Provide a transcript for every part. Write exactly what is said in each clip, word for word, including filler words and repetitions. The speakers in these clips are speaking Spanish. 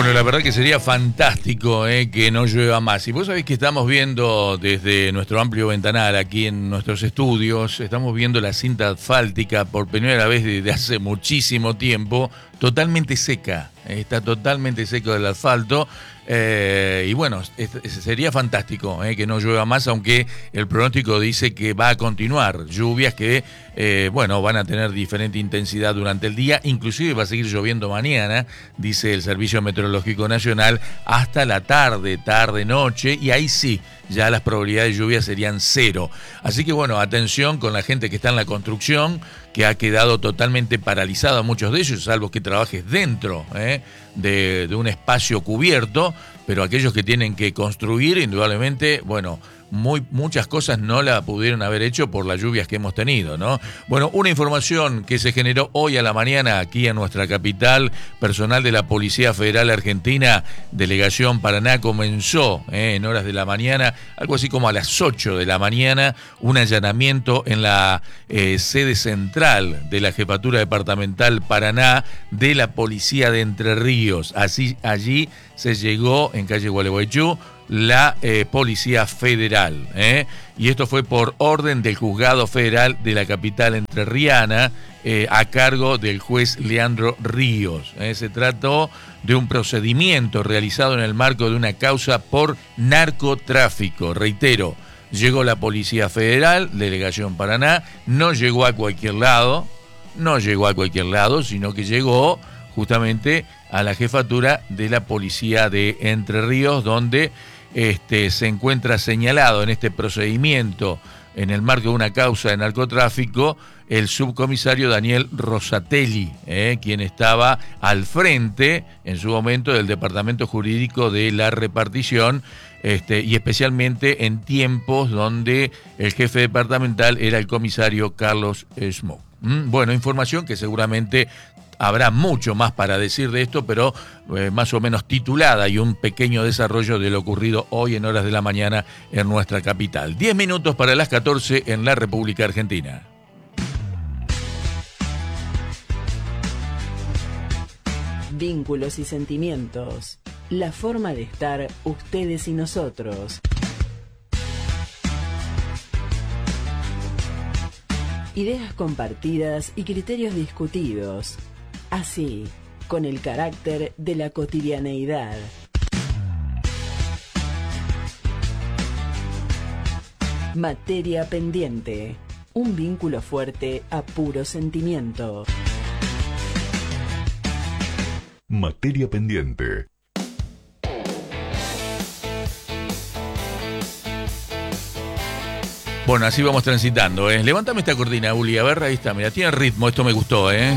Bueno, la verdad que sería fantástico eh, que no llueva más. Y vos sabés que estamos viendo desde nuestro amplio ventanal aquí en nuestros estudios, estamos viendo la cinta asfáltica por primera vez desde hace muchísimo tiempo, totalmente seca. Eh, está totalmente seco el asfalto. Eh, y bueno, es, es, sería fantástico eh, que no llueva más, aunque el pronóstico dice que va a continuar lluvias que, eh, bueno, van a tener diferente intensidad durante el día, inclusive va a seguir lloviendo mañana, dice el Servicio Meteorológico Nacional, hasta la tarde, tarde-noche, y ahí sí, ya las probabilidades de lluvia serían cero. Así que bueno, atención con la gente que está en la construcción, que ha quedado totalmente paralizada, muchos de ellos, salvo que trabajes dentro eh, de, de un espacio cubierto, pero aquellos que tienen que construir, indudablemente, bueno, muy, muchas cosas no la pudieron haber hecho por las lluvias que hemos tenido, ¿no? Bueno, una información que se generó hoy a la mañana aquí en nuestra capital, personal de la Policía Federal Argentina, Delegación Paraná, comenzó eh, en horas de la mañana, algo así como a las ocho de la mañana, un allanamiento en la eh, sede central de la Jefatura Departamental Paraná de la Policía de Entre Ríos. Así, allí se llegó en calle Gualeguaychú la eh, Policía Federal, ¿eh? Y esto fue por orden del Juzgado Federal de la capital entrerriana, eh, a cargo del juez Leandro Ríos. ¿eh? Se trató de un procedimiento realizado en el marco de una causa por narcotráfico. Reitero, llegó la Policía Federal, Delegación Paraná, no llegó a cualquier lado, no llegó a cualquier lado, sino que llegó justamente a la jefatura de la Policía de Entre Ríos, donde este, se encuentra señalado en este procedimiento, en el marco de una causa de narcotráfico, el subcomisario Daniel Rosatelli, eh, quien estaba al frente en su momento del Departamento Jurídico de la Repartición, este, y especialmente en tiempos donde el jefe departamental era el comisario Carlos Smoke. ¿Mm? Bueno, información que seguramente habrá mucho más para decir de esto, pero eh, más o menos titulada, y un pequeño desarrollo de lo ocurrido hoy en horas de la mañana en nuestra capital. Diez minutos para las catorce en la República Argentina. Vínculos y sentimientos. La forma de estar ustedes y nosotros. Ideas compartidas y criterios discutidos. Así, con el carácter de la cotidianeidad. Materia pendiente. Un vínculo fuerte a puro sentimiento. Materia pendiente. Bueno, así vamos transitando, ¿eh? Levántame esta cortina, Uli, a ver, ahí está, mira, tiene ritmo, esto me gustó, ¿eh?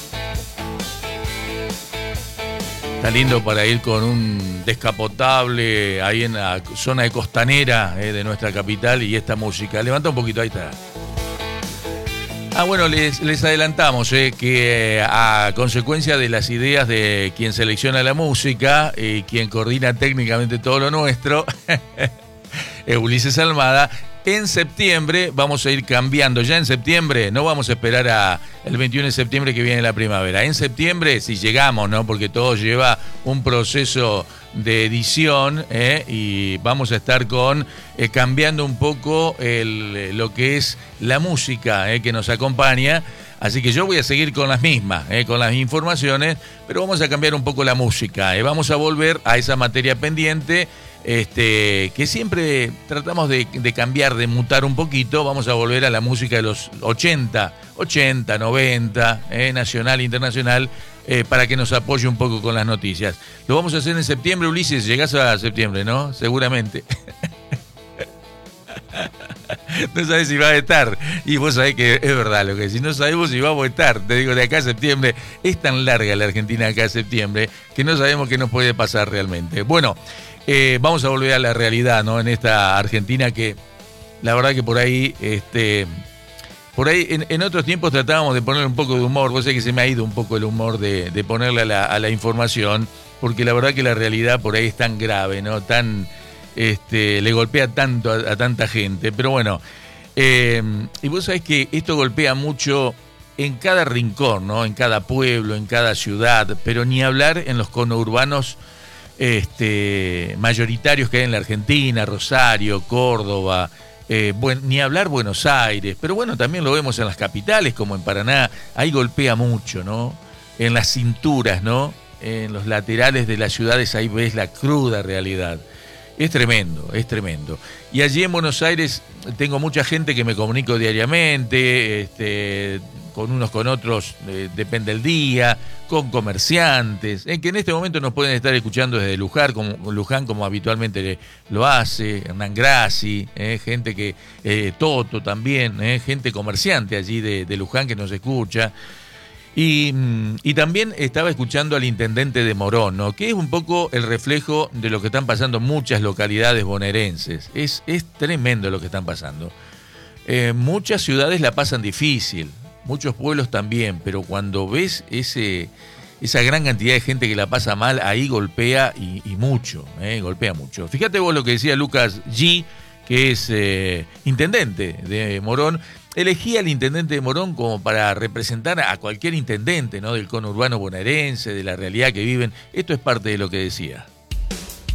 Está lindo para ir con un descapotable ahí en la zona de costanera eh, de nuestra capital, y esta música. Levanta un poquito, ahí está. Ah, bueno, les, les adelantamos eh, que eh, a consecuencia de las ideas de quien selecciona la música y quien coordina técnicamente todo lo nuestro, Ulises Almada, en septiembre vamos a ir cambiando. Ya en septiembre, no vamos a esperar a el veintiuno de septiembre que viene la primavera. En septiembre, si llegamos, ¿no? Porque todo lleva un proceso de edición, ¿eh? Y vamos a estar con eh, cambiando un poco el, lo que es la música ¿eh? que nos acompaña. Así que yo voy a seguir con las mismas, eh, con las informaciones, pero vamos a cambiar un poco la música. Eh. Vamos a volver a esa materia pendiente, este, que siempre tratamos de, de cambiar, de mutar un poquito. Vamos a volver a la música de los ochenta, ochenta, noventa, eh, nacional e internacional, eh, para que nos apoye un poco con las noticias. Lo vamos a hacer en septiembre, Ulises. Llegás a septiembre, ¿no? Seguramente. No sabes si va a estar, y vos sabés que es verdad lo que decís, no sabemos si vamos a estar, te digo, de acá a septiembre. Es tan larga la Argentina de acá a septiembre que no sabemos qué nos puede pasar realmente. Bueno, eh, vamos a volver a la realidad, ¿no? En esta Argentina que la verdad que por ahí, este, por ahí en, en otros tiempos tratábamos de poner un poco de humor. Vos sabés que se me ha ido un poco el humor de, de ponerle a la, a la información, porque la verdad que la realidad por ahí es tan grave, ¿no? Tan... Este, le golpea tanto a, a tanta gente, pero bueno, eh, y vos sabés que esto golpea mucho en cada rincón, ¿no? En cada pueblo, en cada ciudad, pero ni hablar en los conurbanos este, mayoritarios que hay en la Argentina, Rosario, Córdoba, eh, buen, ni hablar Buenos Aires, pero bueno, también lo vemos en las capitales como en Paraná, ahí golpea mucho, ¿no? En las cinturas, ¿no? En los laterales de las ciudades ahí ves la cruda realidad. Es tremendo, es tremendo. Y allí en Buenos Aires tengo mucha gente que me comunico diariamente, este, con unos con otros, eh, depende del día, con comerciantes, en que en este momento nos pueden estar escuchando desde Luján, como, Luján, como habitualmente lo hace, Hernán Grassi, eh, gente que, eh, Toto también, eh, gente comerciante allí de, de Luján que nos escucha. Y, y también estaba escuchando al intendente de Morón, ¿no? Que es un poco el reflejo de lo que están pasando en muchas localidades bonaerenses. Es, es tremendo lo que están pasando. Eh, muchas ciudades la pasan difícil, muchos pueblos también, pero cuando ves ese, esa gran cantidad de gente que la pasa mal, ahí golpea y, y mucho, eh, golpea mucho. Fíjate vos lo que decía Lucas G., que es eh, intendente de Morón. Elegí al intendente de Morón como para representar a cualquier intendente, ¿no? Del conurbano bonaerense, de la realidad que viven. Esto es parte de lo que decía.